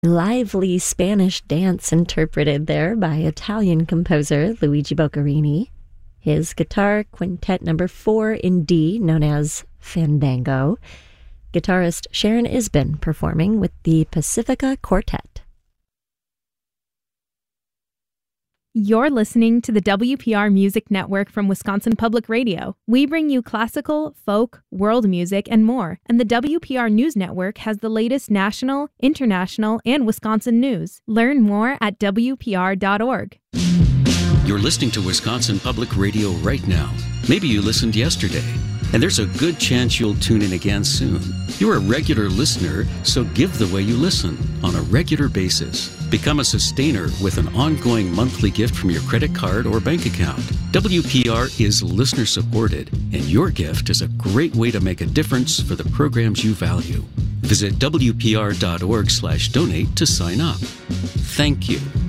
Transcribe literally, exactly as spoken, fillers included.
Lively Spanish dance interpreted there by Italian composer Luigi Boccherini. His guitar quintet number four in D, known as Fandango. Guitarist Sharon Isbin performing with the Pacifica Quartet. You're listening to the W P R Music Network from Wisconsin Public Radio. We bring you classical, folk, world music, and more. And the W P R News Network has the latest national, international, and Wisconsin news. Learn more at W P R dot org. You're listening to Wisconsin Public Radio right now. Maybe you listened yesterday, and there's a good chance you'll tune in again soon. You're a regular listener, so give the way you listen on a regular basis. Become a sustainer with an ongoing monthly gift from your credit card or bank account. W P R is listener supported, and your gift is a great way to make a difference for the programs you value. Visit W P R dot org slash donate to sign up. Thank you.